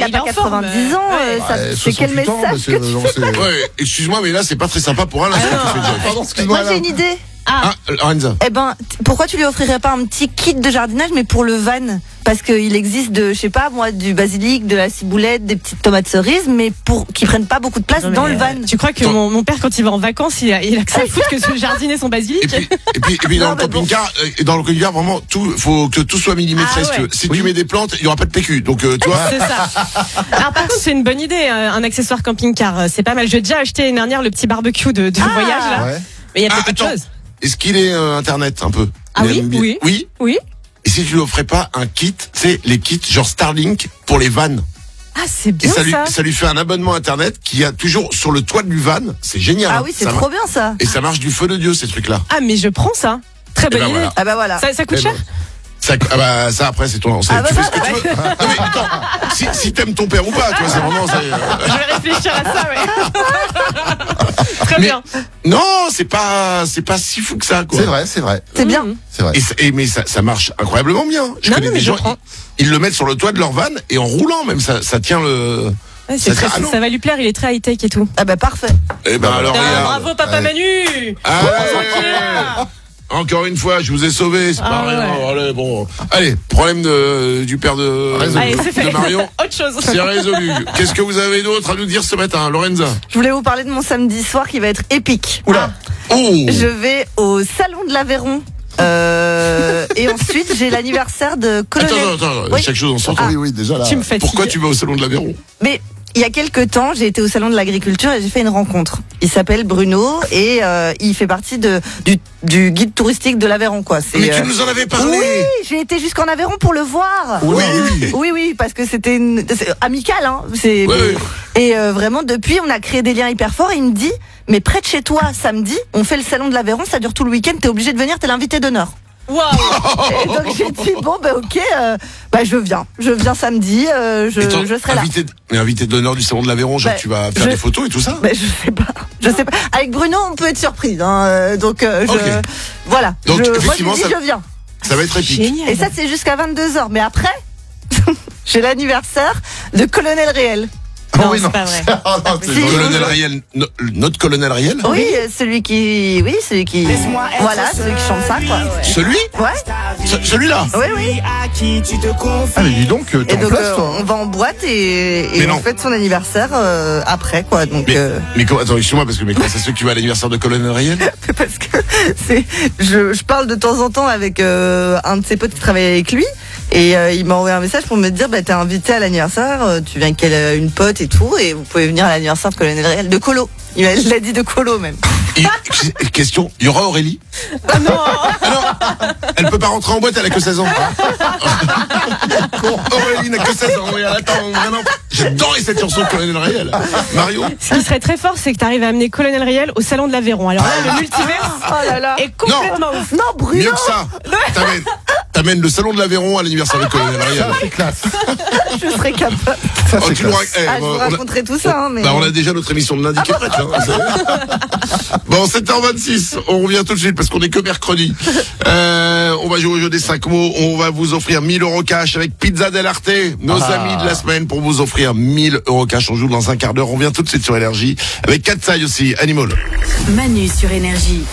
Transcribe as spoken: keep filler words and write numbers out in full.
a pas quatre-vingt-dix ans. Euh, ça, ouais, c'est quel message ans, que tu fais pas? Ouais, excuse-moi, mais là, c'est pas très sympa pour Alain. Ah, pardon, excuse-moi. Moi, j'ai une idée. Ah, Lorenza. Eh ben, t- pourquoi tu lui offrirais pas un petit kit de jardinage, mais pour le van? Parce qu'il existe de, je sais pas, moi, du basilic, de la ciboulette, des petites tomates cerises, mais pour qui prennent pas beaucoup de place Non, dans mais, le van. euh, Tu crois que Attends. mon, mon père, quand il va en vacances, il a, il a que ça à foutre que de jardiner son basilic? Et puis, et puis, et puis dans Non, le mais bon. camping-car, euh, dans le camping-car, vraiment, tout, faut que tout soit millimétré. Ah si tu ouais. veux. Si Oui. tu mets des plantes, il y aura pas de P Q. Donc, euh, tu vois. C'est ça. Alors par contre, c'est une bonne idée, euh, un accessoire camping-car. euh, C'est pas mal. J'ai déjà acheté l'année dernière le petit barbecue de, de Ah. voyage là. Ouais. Mais il y a Ah, peut-être autre attends. chose. Est-ce qu'il est euh, internet un peu? Ah Il oui, aime bien- oui. Oui. Oui. Et si tu lui offrais pas un kit, tu sais, les kits genre Starlink pour les vannes. Ah, c'est Et bien ça lui, ça. ça lui fait un abonnement internet qui a toujours sur le toit du van. C'est génial. Ah hein. oui, c'est Ça trop mar- bien ça. Et ça marche du feu de Dieu, ces trucs-là. Ah, mais je prends ça. Très bonne ben idée. voilà. Ah bah voilà. Ça, ça coûte Eh cher? ben, Ça, ah bah, ça après c'est ton. c'est- Ah bah tu fais ce que voilà. tu veux. Non, mais attends, si, si t'aimes ton père ou pas, tu vois, c'est vraiment. c'est, euh, Je vais réfléchir à ça, ouais. Très Mais- bien. Non, c'est pas, c'est pas si fou que ça, quoi. C'est vrai, c'est vrai. C'est bien. Mmh. C'est vrai. Et, ça- et mais ça, ça marche incroyablement bien. Je Non, connais non, mais des je gens, prends. ils, ils le mettent sur le toit de leur van et en roulant même, ça, ça tient le. Ouais, c'est Ça très- tient- ah non. ça va lui plaire, il est très high-tech et tout. Ah bah parfait. Eh ben alors, Ah, regarde. bravo, papa Ouais. Manu. Ah, ouais. Encore une fois, je vous ai sauvé, c'est Ah, pas rien. ouais. Allez, bon. Allez, problème de, du père de, Résolu. Allez, c'est fait. de Marion. Autre chose. C'est résolu. Qu'est-ce que vous avez d'autre à nous dire ce matin, Lorenza? Je voulais vous parler de mon samedi soir qui va être épique. Oula. Oh. Je vais au salon de l'Aveyron. Euh, et ensuite, j'ai l'anniversaire de Attends, Colonel. attends, attends. Oui. Chaque chose en son Ah, temps. oui, oui, déjà là. Tu me fatigues. Pourquoi tu vas au salon de l'Aveyron? Mais il y a quelques temps, j'ai été au salon de l'agriculture et j'ai fait une rencontre. Il s'appelle Bruno et euh, il fait partie de du, du guide touristique de l'Aveyron, quoi. C'est, Mais euh, tu nous en avais parlé. Oui, j'ai été jusqu'en Aveyron pour le voir. Oui, oui. Oui, oui, parce que c'était une... c'est amical, hein. C'est... Oui, oui. Et euh, vraiment, depuis, on a créé des liens hyper forts. Et il me dit, mais près de chez toi, samedi, on fait le salon de l'Aveyron, ça dure tout le week-end, t'es obligé de venir, t'es l'invité d'honneur. Waouh. Et donc j'ai dit, bon, bah ok, euh, bah je viens. Je viens samedi, euh, je, Attends, je serai là. invité, mais invité d'honneur du salon de l'Aveyron, genre Bah, tu vas faire je- des photos et tout ça? Bah, je sais pas. Je sais pas. Avec Bruno, on peut être surprise. Hein, euh, donc, euh, je... Ok. Voilà. Donc, je... Moi, je effectivement, lui dis, ça- je viens. Ça va être épique. Génial. Et ça, c'est jusqu'à vingt-deux heures. Mais après, j'ai l'anniversaire de Colonel Réel. Non, oui, c'est pas vrai. Oh, non, c'est Si. drôle. Colonel Riel, no- notre colonel Riel? Oui, euh, celui qui... Oui, celui qui... Voilà, celui qui chante ça, quoi. Celui? Ouais. Ce- Celui-là? Oui, oui. Ah, mais dis donc, t'es Et en donc, place, euh, toi. on va en boîte et, Mais et on non. fête son anniversaire euh, après, quoi. Donc, Mais, euh, mais comment, attends, excuse-moi, parce que, mais comment ça se fait que tu vas à l'anniversaire de colonel Riel? parce que c'est, je, je parle de temps en temps avec euh, un de ses potes qui travaille avec lui et euh, il m'a envoyé un message pour me dire, bah t'es invité à l'anniversaire, euh, tu viens avec elle, une pote et tout, et vous pouvez venir à l'anniversaire de Colonel Réel, de Colo. Il m'a- il l'a dit de Colo même. Et- question, il y aura Aurélie? Ah non. Ah non, elle peut pas rentrer en boîte, elle a que seize ans. Aurélie n'a que seize ans, oui, attends, maintenant. J'adorais cette chanson de Colonel Riel. Marion? Ce qui serait très fort, c'est que tu arrives à amener Colonel Riel au salon de l'Aveyron. Alors là, le multivers Oh là là. est complètement ouf. Non, Bruno. Mieux que ça. T'amènes, t'amènes le salon de l'Aveyron à l'anniversaire de colonel Riel. C'est classe. Je serais capable. Ça, Oh, c'est tu nous classe. rac- eh, Ah, je bon, vous on a- raconterai tout ça, hein, mais. Bah, on a déjà notre émission de lundi qui est prête. Hein, vous savez. Bon, sept heures vingt-six, on revient tout de suite parce qu'on est que mercredi. Euh, on va jouer au jeu des cinq mots. On va vous offrir mille euros cash avec Pizza Del Arte, nos Ah. amis de la semaine, pour vous offrir mille euros cash. On joue dans un quart d'heure. On revient tout de suite sur Énergie avec Katsai aussi, Animal. Manu sur Énergie.